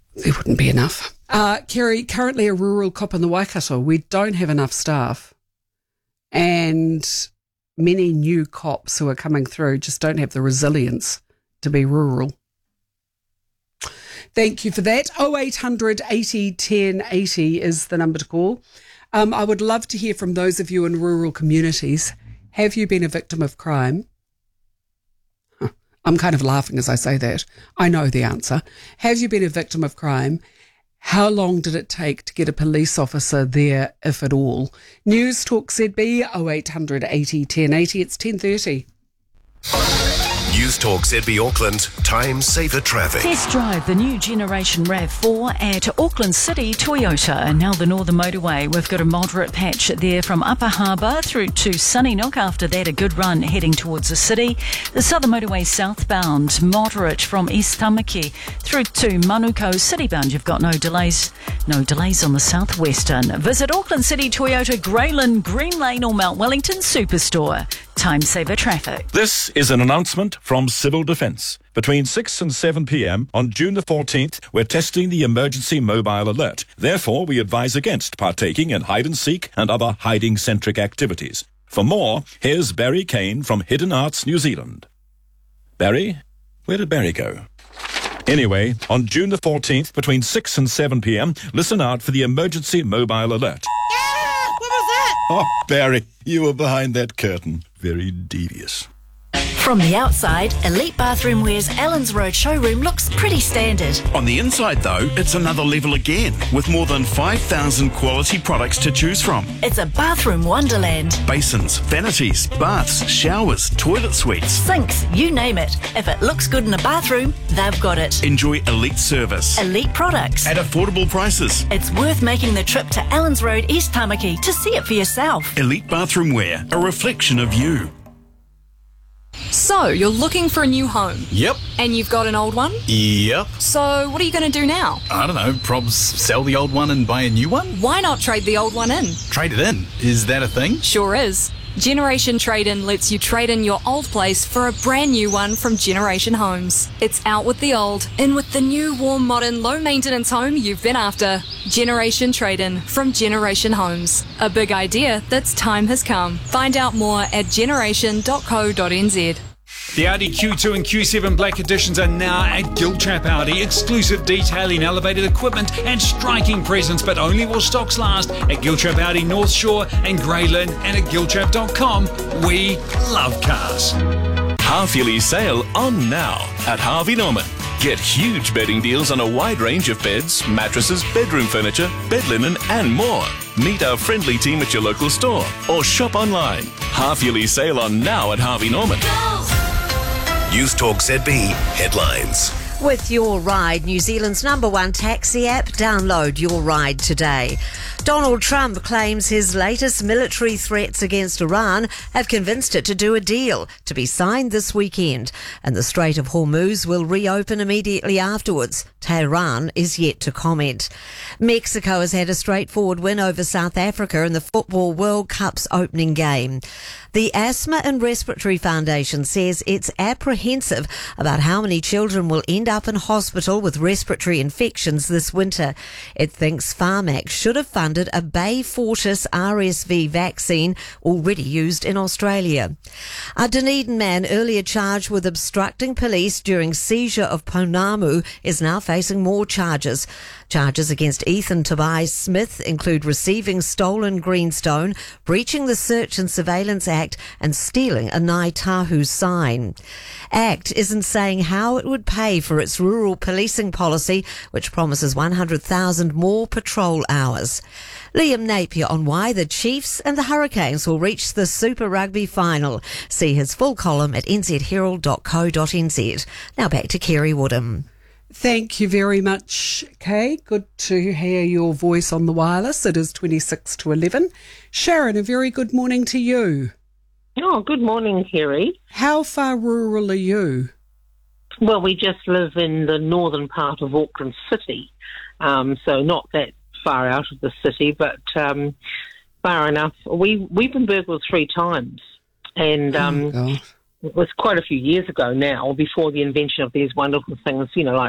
There wouldn't be enough. Kerry, currently a rural cop in the Waikato. We don't have enough staff, and many new cops who are coming through just don't have the resilience to be rural. Thank you for that. 0800 80 10 80 is the number to call. I would love to hear from those of you in rural communities. Have you been a victim of crime? I'm kind of laughing as I say that. I know the answer. Have you been a victim of crime? How long did it take to get a police officer there, if at all? News Talk ZB 0800 80 10 80. It's 10:30. News Talk ZB Auckland, time saver traffic. Test drive the new generation RAV4 at Auckland City Toyota. And now the Northern Motorway. We've got a moderate patch there from Upper Harbour through to Sunnynook. After that, a good run heading towards the city. The Southern Motorway southbound, moderate from East Tamaki through to Manukau. Citybound, you've got no delays. No delays on the southwestern. Visit Auckland City Toyota, Greyland, Green Lane or Mount Wellington Superstore. Time saver traffic. This is an announcement from Civil Defence. Between 6 and 7 p.m. on June the 14th, we're testing the emergency mobile alert. Therefore, we advise against partaking in hide-and-seek and other hiding-centric activities. For more, here's Barry Kane from Hidden Arts New Zealand. Barry? Where did Barry go? Anyway, on June the 14th, between 6 and 7 p.m, listen out for the emergency mobile alert. What was that? Oh, Barry, you were behind that curtain. Very devious. From the outside, Elite Bathroom Wear's Allens Road showroom looks pretty standard. On the inside, though, it's another level again, with more than 5,000 quality products to choose from. It's a bathroom wonderland. Basins, vanities, baths, showers, toilet suites, Sinks, you name it. If it looks good in a bathroom, they've got it. Enjoy elite service Elite products. at affordable prices. It's worth making the trip to Allens Road, East Tamaki to see it for yourself. Elite Bathroom Wear, a reflection of you. So, you're looking for a new home. Yep. And you've got an old one? Yep. So, what are you going to do now? I don't know, probs sell the old one and buy a new one? Why not trade the old one in? Trade it in. Is that a thing? Sure is. Generation Trade-In lets you trade in your old place for a brand new one from Generation Homes. It's out with the old, in with the new, warm, modern, low-maintenance home you've been after. Generation Trade-In from Generation Homes. A big idea that's time has come. Find out more at generation.co.nz. The Audi Q2 and Q7 Black Editions are now at Giltrap Audi. Exclusive detailing, elevated equipment and striking presence, but only while stocks last at Giltrap Audi North Shore and Greyland and at giltrap.com. We love cars. Half-yearly sale on now at Harvey Norman. Get huge bedding deals on a wide range of beds, mattresses, bedroom furniture, bed linen and more. Meet our friendly team at your local store or shop online. Half-yearly sale on now at Harvey Norman. News Talk ZB headlines. With Your Ride, New Zealand's #1 taxi app, download Your Ride today. Donald Trump claims his latest military threats against Iran have convinced it to do a deal to be signed this weekend, and the Strait of Hormuz will reopen immediately afterwards. Tehran is yet to comment. Mexico has had a straightforward win over South Africa in the Football World Cup's opening game. The Asthma and Respiratory Foundation says it's apprehensive about how many children will end up in hospital with respiratory infections this winter. It thinks Pharmac should have funded a Beyfortus RSV vaccine already used in Australia. A Dunedin man earlier charged with obstructing police during seizure of Pounamu is now facing more charges. Charges against Ethan Tobias Smith include receiving stolen greenstone, breaching the Search and Surveillance Act and stealing a Ngāi Tahu sign. ACT isn't saying how it would pay for its rural policing policy, which promises 100,000 more patrol hours. Liam Napier on why the Chiefs and the Hurricanes will reach the Super Rugby final. See his full column at nzherald.co.nz. Now back to Kerry Woodham. Thank you very much, Kay. Good to hear your voice on the wireless. It is 26 to 11. Sharon, a very good morning to you. Oh, good morning, Kerry. How far rural are you? Well, we just live in the northern part of Auckland City, so not that far out of the city, but far enough. We've been burgled 3 times, and it was quite a few years ago now, before the invention of these wonderful things, like